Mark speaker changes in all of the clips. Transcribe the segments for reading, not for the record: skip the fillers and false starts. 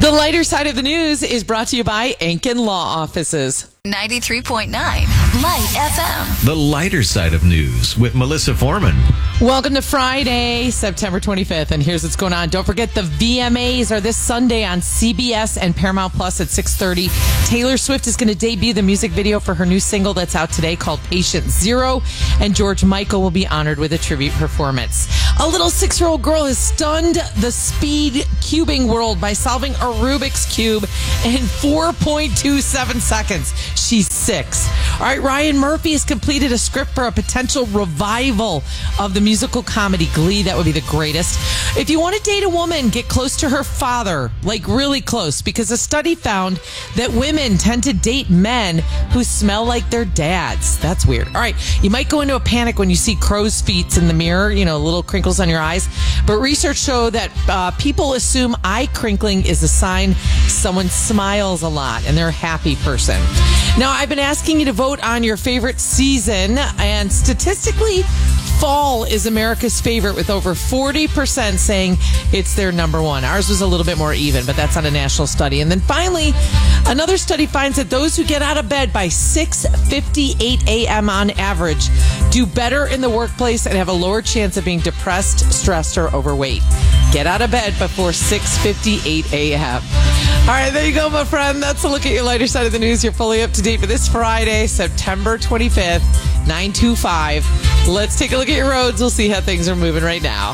Speaker 1: The lighter side of the news is brought to you by Ankin Law Offices.
Speaker 2: 93.9 Light FM.
Speaker 3: The lighter side of news with Melissa Foreman.
Speaker 1: Welcome to Friday, September 25th, and here's what's going on. Don't forget the VMAs are this Sunday on CBS and Paramount Plus at 6:30. Taylor Swift is going to debut the music video for her new single that's out today called Patient Zero, and George Michael will be honored with a tribute performance. A little 6-year-old girl has stunned the speed cubing world by solving a Rubik's Cube in 4.27 seconds. She's 6. All right, Ryan Murphy has completed a script for a potential revival of the musical comedy Glee. That would be the greatest. If you want to date a woman, get close to her father, like really close, because a study found that women tend to date men who smell like their dads. That's weird. All right, you might go into a panic when you see crow's feet in the mirror, little crinkles on your eyes, but research show that people assume eye crinkling is a sign someone smiles a lot and they're a happy person. Now, I've been asking you to vote on your favorite season, and statistically, fall is America's favorite, with over 40% saying it's their number one. Ours was a little bit more even, but that's not a national study. And then finally, another study finds that those who get out of bed by 6:58 a.m. on average do better in the workplace and have a lower chance of being depressed, stressed, or overweight. Get out of bed before 6:58 a.m. All right, there you go, my friend. That's a look at your lighter side of the news. You're fully up to date for this Friday, September 25th, 9:25. Let's take a look at your roads. We'll see how things are moving right now.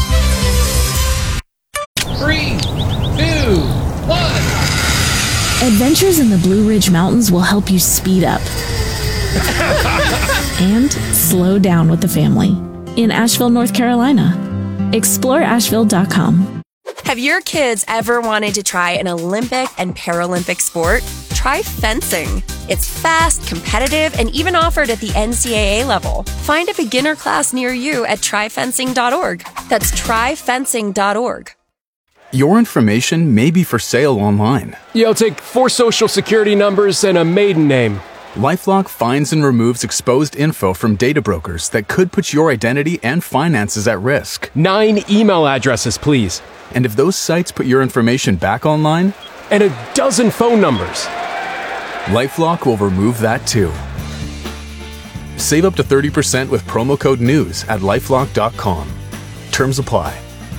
Speaker 1: 3, 2, 1.
Speaker 4: Adventures in the Blue Ridge Mountains will help you speed up and slow down with the family in Asheville, North Carolina. Explore Asheville.com.
Speaker 5: Have your kids ever wanted to try an Olympic and Paralympic sport? Try fencing. It's fast, competitive, and even offered at the NCAA level. Find a beginner class near you at tryfencing.org. That's tryfencing.org.
Speaker 6: Your information may be for sale online.
Speaker 7: You'll take 4 social security numbers and a maiden name.
Speaker 6: LifeLock finds and removes exposed info from data brokers that could put your identity and finances at risk.
Speaker 7: 9 email addresses, please.
Speaker 6: And if those sites put your information back online,
Speaker 7: and a dozen phone numbers,
Speaker 6: LifeLock will remove that too. Save up to 30% with promo code NEWS at LifeLock.com. Terms apply.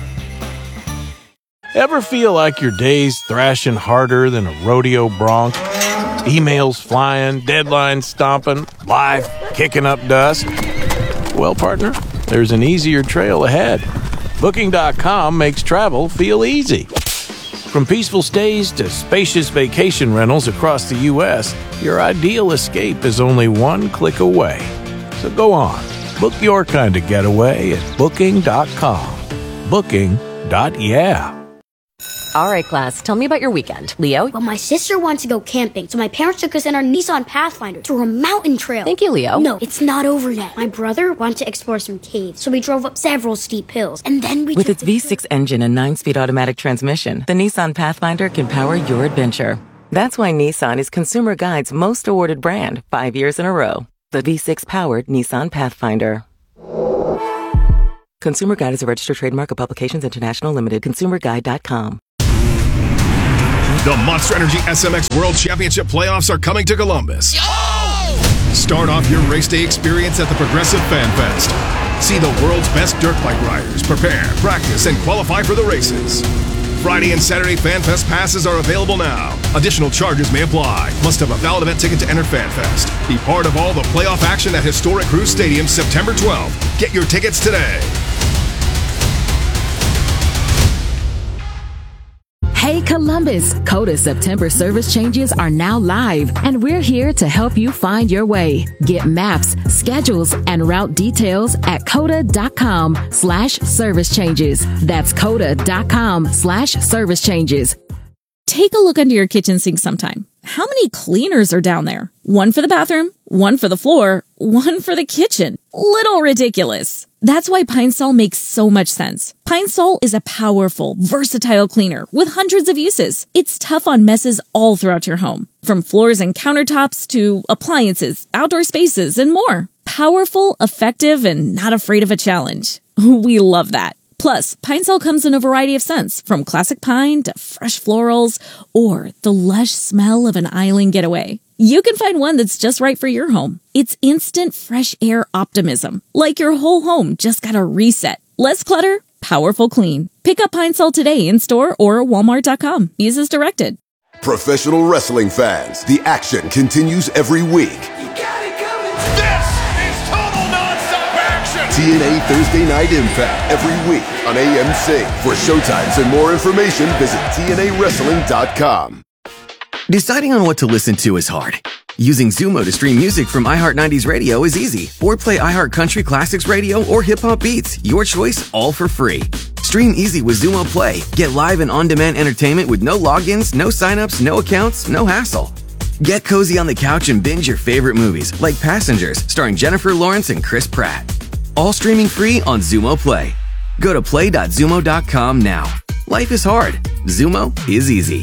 Speaker 8: Ever feel like your day's thrashing harder than a rodeo bronc? Emails flying, deadlines stomping, life kicking up dust? Well, partner, there's an easier trail ahead. Booking.com makes travel feel easy. From peaceful stays to spacious vacation rentals across the U.S., your ideal escape is only one click away. So go on, book your kind of getaway at Booking.com. Booking.yeah.
Speaker 9: All right, class, tell me about your weekend. Leo?
Speaker 10: Well, my sister wanted to go camping, so my parents took us in our Nissan Pathfinder to a mountain trail.
Speaker 9: Thank you, Leo.
Speaker 10: No, it's not over yet. My brother wanted to explore some caves, so we drove up several steep hills, and then we
Speaker 11: With its V6 engine and 9-speed automatic transmission, the Nissan Pathfinder can power your adventure. That's why Nissan is Consumer Guide's most awarded brand 5 years in a row. The V6-powered Nissan Pathfinder. Consumer Guide is a registered trademark of Publications International Limited. ConsumerGuide.com.
Speaker 12: The Monster Energy SMX World Championship playoffs are coming to Columbus. Start off your race day experience at the Progressive Fan Fest. See the world's best dirt bike riders prepare, practice, and qualify for the races. Friday and Saturday Fan Fest passes are available now. Additional charges may apply. Must have a valid event ticket to enter Fan Fest. Be part of all the playoff action at historic Cruise Stadium September 12th. Get your tickets today.
Speaker 4: Hey Columbus, Coda September service changes are now live, and we're here to help you find your way. Get maps, schedules, and route details at coda.com/service changes. That's coda.com/service changes.
Speaker 13: Take a look under your kitchen sink sometime. How many cleaners are down there? One for the bathroom, one for the floor, one for the kitchen. Little ridiculous. That's why Pine Sol makes so much sense. Pine Sol is a powerful, versatile cleaner with hundreds of uses. It's tough on messes all throughout your home, from floors and countertops to appliances, outdoor spaces, and more. Powerful, effective, and not afraid of a challenge. We love that. Plus, Pine Sol comes in a variety of scents, from classic pine to fresh florals or the lush smell of an island getaway. You can find one that's just right for your home. It's instant fresh air optimism, like your whole home just got a reset. Less clutter, powerful clean. Pick up Pine Sol today in store or Walmart.com. Use as directed.
Speaker 14: Professional wrestling fans, the action continues every week. TNA Thursday Night Impact every week on AMC. For showtimes and more information, visit TNAWrestling.com.
Speaker 15: Deciding on what to listen to is hard. Using Zumo to stream music from iHeart 90s Radio is easy. Or play iHeart Country Classics Radio or Hip Hop Beats. Your choice, all for free. Stream easy with Zumo Play. Get live and on-demand entertainment with no logins, no signups, no accounts, no hassle. Get cozy on the couch and binge your favorite movies, like Passengers, starring Jennifer Lawrence and Chris Pratt. All streaming free on Zumo Play. Go to play.zumo.com now. Life is hard. Zumo is easy.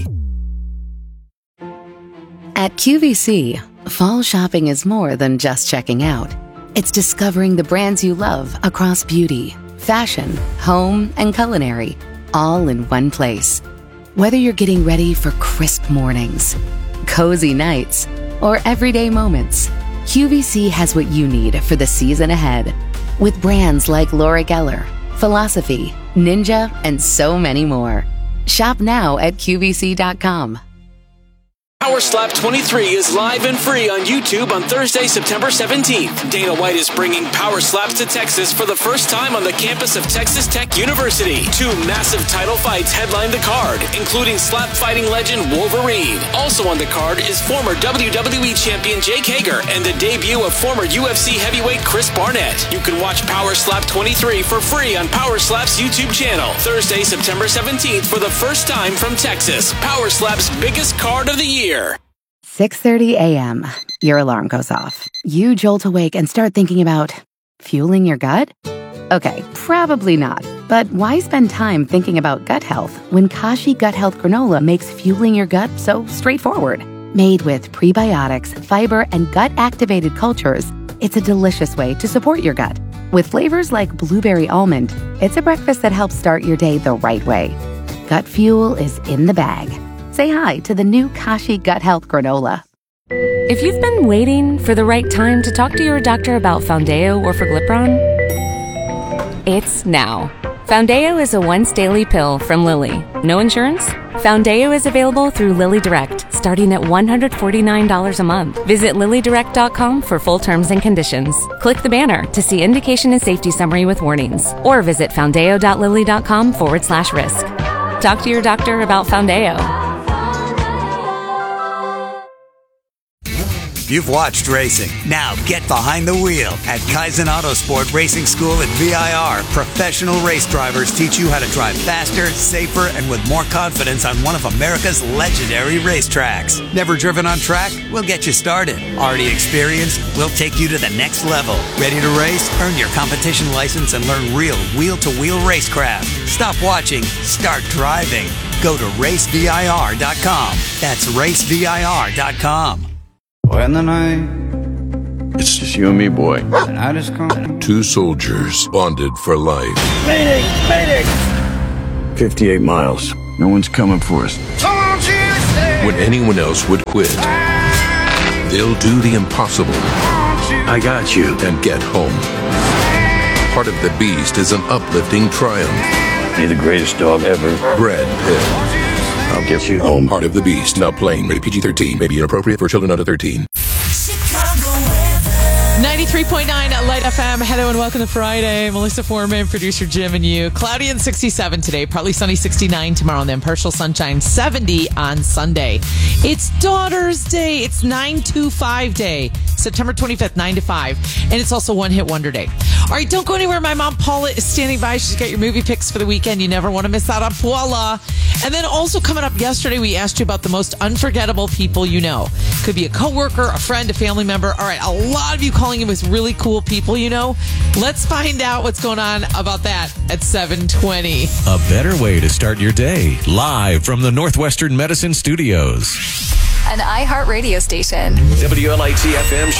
Speaker 9: At QVC, fall shopping is more than just checking out. It's discovering the brands you love across beauty, fashion, home, and culinary, all in one place. Whether you're getting ready for crisp mornings, cozy nights, or everyday moments, QVC has what you need for the season ahead. With brands like Laura Geller, Philosophy, Ninja, and so many more. Shop now at QVC.com.
Speaker 16: Power Slap 23 is live and free on YouTube on Thursday, September 17th. Dana White is bringing Power Slaps to Texas for the first time on the campus of Texas Tech University. 2 massive title fights headline the card, including slap fighting legend Wolverine. Also on the card is former WWE champion Jake Hager and the debut of former UFC heavyweight Chris Barnett. You can watch Power Slap 23 for free on Power Slap's YouTube channel. Thursday, September 17th for the first time from Texas. Power Slap's biggest card of the year.
Speaker 9: 6:30 a.m. Your alarm goes off. You jolt awake and start thinking about fueling your gut? Okay, probably not. But why spend time thinking about gut health when Kashi Gut Health Granola makes fueling your gut so straightforward? Made with prebiotics, fiber, and gut-activated cultures, it's a delicious way to support your gut. With flavors like blueberry almond, it's a breakfast that helps start your day the right way. Gut fuel is in the bag. Say hi to the new Kashi Gut Health Granola.
Speaker 17: If you've been waiting for the right time to talk to your doctor about Foundeo or Forglipron, it's now. Foundeo is a once-daily pill from Lilly. No insurance? Foundeo is available through Lilly Direct, starting at $149 a month. Visit LillyDirect.com for full terms and conditions. Click the banner to see indication and safety summary with warnings, or visit foundeo.lilly.com/risk. Talk to your doctor about Foundeo.
Speaker 18: You've watched racing. Now get behind the wheel. At Kaizen Autosport Racing School at VIR, professional race drivers teach you how to drive faster, safer, and with more confidence on one of America's legendary racetracks. Never driven on track? We'll get you started. Already experienced? We'll take you to the next level. Ready to race? Earn your competition license and learn real wheel-to-wheel racecraft. Stop watching. Start driving. Go to racevir.com. That's racevir.com.
Speaker 19: When the night, it's just you and me, boy. The night is come.
Speaker 20: 2 soldiers bonded for life.
Speaker 19: Mayday! Mayday! 58 miles. No one's coming for us.
Speaker 20: When anyone else would quit, they'll do the impossible.
Speaker 19: I got you.
Speaker 20: And get home. Heart of the Beast is an uplifting triumph.
Speaker 19: You're the greatest dog ever.
Speaker 20: Brad Pitt.
Speaker 19: I'll get you home.
Speaker 20: Heart of the Beast, now playing rated PG-13. May be inappropriate for children under 13.
Speaker 1: 93.9 Light FM. Hello and welcome to Friday. Melissa Foreman, producer Jim and you. Cloudy and 67 today. Partly sunny 69 tomorrow, and then partial sunshine 70 on Sunday. It's Daughter's Day. It's 925 Day. September 25th, 9 to 5. And it's also One Hit Wonder Day. All right, don't go anywhere. My mom Paula is standing by. She's got your movie picks for the weekend. You never want to miss out on Voila. And then also coming up yesterday, we asked you about the most unforgettable people you know. Could be a coworker, a friend, a family member. All right, a lot of you calling in with really cool people you know. Let's find out what's going on about that at 7:20.
Speaker 3: A better way to start your day. Live from the Northwestern Medicine Studios.
Speaker 2: An iHeart radio station.
Speaker 7: WLIT FM.